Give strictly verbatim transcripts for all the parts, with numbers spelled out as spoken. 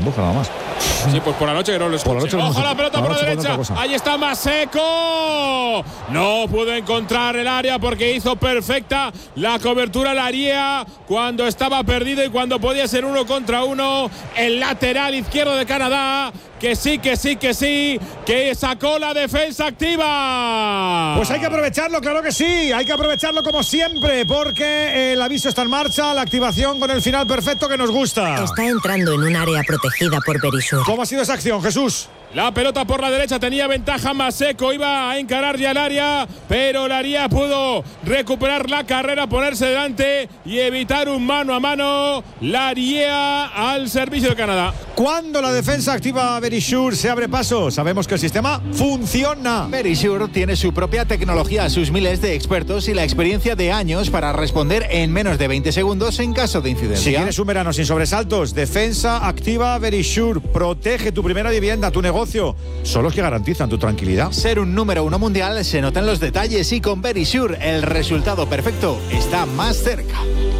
busca nada más. Sí, pues por la noche que no lo escuche. Por la noche no ¡Ojo sé, la pelota por la derecha! Ahí está Maseko. No pudo encontrar el área porque hizo perfecta la cobertura Laryea cuando estaba perdido y cuando podía ser uno contra uno. El lateral izquierdo de Canadá, que sí, que sí, que sí, que sacó la defensa activa. Pues hay que aprovecharlo, claro que sí. Hay que aprovecharlo como siempre, porque el aviso está en marcha, la activación con el final perfecto que nos gusta. Está entrando en un área protegida por Berisur. ¿Cómo ha sido esa acción, Jesús? La pelota por la derecha, tenía ventaja Maseko, iba a encarar ya el área, pero Laryea pudo recuperar la carrera, ponerse delante y evitar un mano a mano. Laryea al servicio de Canadá. Cuando la defensa activa Berisur, se abre paso. Sabemos que el sistema funciona. Berisur tiene su propia tecnología, sus miles de expertos y la experiencia de años para responder en menos de veinte segundos en caso de incidencia. Si quieres un verano sin sobresaltos, defensa activa Berisur. Protege tu primera vivienda, tu negocio. Son los que garantizan tu tranquilidad. Ser un número uno mundial se nota en los detalles y con Berisur el resultado perfecto está más cerca.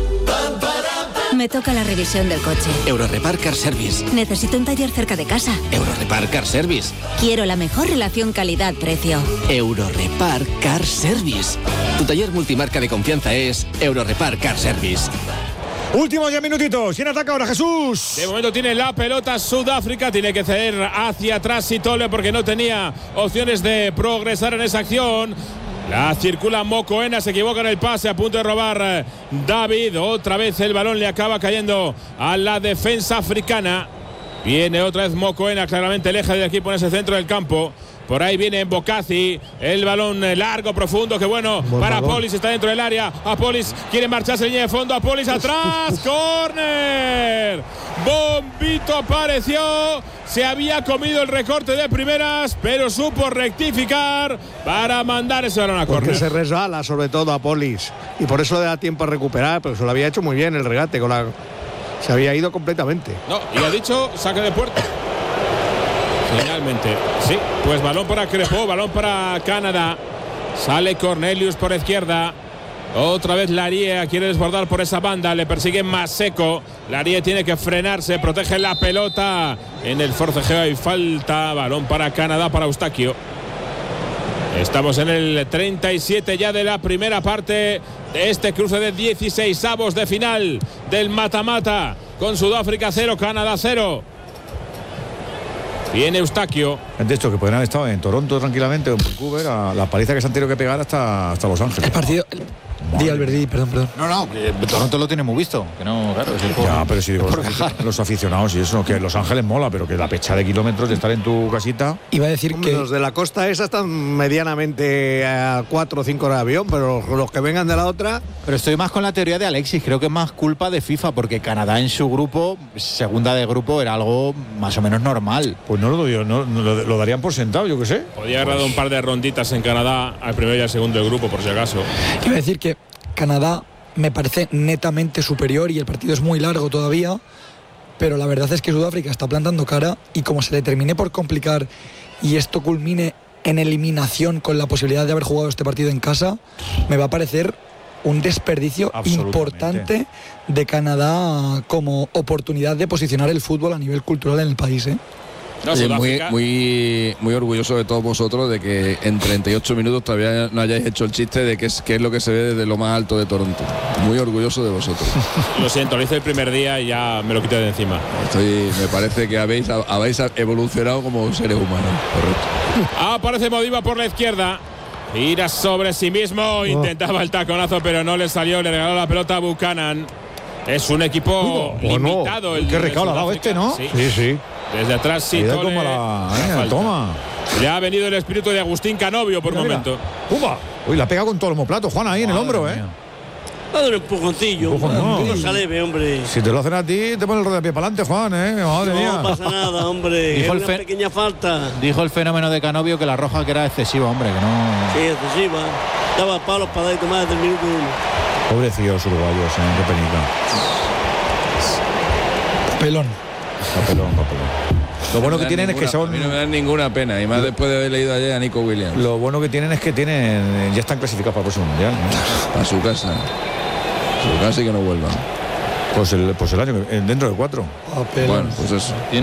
Me toca la revisión del coche. Eurorepar Car Service. Necesito un taller cerca de casa. Eurorepar Car Service. Quiero la mejor relación calidad-precio. Eurorepar Car Service. Tu taller multimarca de confianza es Eurorepar Car Service. Últimos diez minutitos. ¿Quién ataca ahora, Jesús? De momento tiene la pelota Sudáfrica. Tiene que ceder hacia atrás Sitole porque no tenía opciones de progresar en esa acción. La circula Mokoena, se equivoca en el pase, a punto de robar David. Otra vez el balón le acaba cayendo a la defensa africana. Viene otra vez Mokoena, claramente el eje del equipo en ese centro del campo. Por ahí viene Bokazi, el balón largo, profundo, qué bueno, Buen para balón. Apolis, está dentro del área. Apolis quiere marcharse, línea de fondo, Apolis atrás, córner. Bombito apareció, se había comido el recorte de primeras, pero supo rectificar para mandar ese balón a córner. Porque se resbala sobre todo Apolis y por eso le da tiempo a recuperar, pero se lo había hecho muy bien el regate, con la... se había ido completamente. No, y ha dicho saque de puerta. Finalmente, sí, pues balón para Crepeau, balón para Canadá. Sale Cornelius por izquierda. Otra vez Laryea quiere desbordar por esa banda, le persigue Maseko. Laryea tiene que frenarse, protege la pelota. En el forcejeo y falta, balón para Canadá, para Eustaquio. Estamos en el treinta y siete ya de la primera parte de este cruce de dieciséis avos de final del mata-mata, con Sudáfrica cero, Canadá cero. Viene Eustaquio. De hecho, que pueden haber estado en Toronto tranquilamente o en Vancouver, a la paliza que se han tenido que pegar hasta, hasta Los Ángeles. El partido. Di Alberdi, perdón, perdón. No, no, que Toronto lo tiene muy visto. Que no, claro, es el por, ya, pero si digo, los, los aficionados y eso, que Los Ángeles mola, pero que la pecha de kilómetros de estar en tu casita. Iba a decir Hombre, que los de la costa esa están medianamente a cuatro o cinco horas de avión, pero los, los que vengan de la otra. Pero estoy más con la teoría de Alexis, creo que es más culpa de FIFA, porque Canadá en su grupo, segunda de grupo, era algo más o menos normal. Pues no lo doy, no, no lo, lo darían por sentado, yo qué sé. Podría haber pues... dado un par de ronditas en Canadá al primero y al segundo del grupo, por si acaso. Iba a decir que Canadá me parece netamente superior y el partido es muy largo todavía, pero la verdad es que Sudáfrica está plantando cara y como se le termine por complicar y esto culmine en eliminación con la posibilidad de haber jugado este partido en casa, me va a parecer un desperdicio importante de Canadá como oportunidad de posicionar el fútbol a nivel cultural en el país, ¿eh? No, Oye, muy, muy, muy orgulloso de todos vosotros de que en treinta y ocho minutos todavía no hayáis hecho el chiste de que es, que es lo que se ve desde lo más alto de Toronto. Muy orgulloso de vosotros. Lo siento, lo hice el primer día y ya me lo quité de encima. Estoy, me parece que habéis, habéis evolucionado como seres humanos. Correcto. Aparece Modiba por la izquierda. Gira sobre sí mismo, oh. Intentaba el taconazo, pero no le salió, le regaló la pelota a Buchanan. Es un equipo uh, limitado. No. El Qué recado le ha dado este, ¿no? Sí, sí. sí. Desde atrás sí. Toma la, la toma. Le ha venido el espíritu de Agustín Canovio por mira, momento. Upa. Uy, la ha pegado con todo el homoplato, Juan, ahí en el hombro, ¿eh? Dale un empujoncillo. Empujón, no. No sale, hombre. Si te lo hacen a ti, te pones el rodapié para adelante, Juan, ¿eh? Madre no mía. No pasa nada, hombre. Dijo es el una fe... pequeña falta. Dijo el fenómeno de Canovio que la roja que era excesiva, hombre, que no. Sí, excesiva. Daba palos para dar más del minuto uno. Pobrecillos uruguayos, ¿eh? Qué penita. Papelón. Papelón, papelón. Lo bueno que tienen ninguna, es que son. A mí no me dan ninguna pena, y más después de haber leído ayer a Nico Williams. Lo bueno que tienen es que tienen ya están clasificados para el próximo mundial, ¿no? A su casa. A su casa y que no vuelvan. Pues el, pues el año, dentro de cuatro. Papelón. Bueno, pues eso.